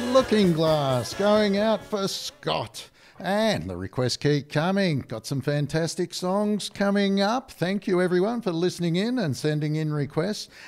Looking Glass going out for Scott. And the requests keep coming. Got some fantastic songs coming up. Thank you everyone for listening in and sending in requests.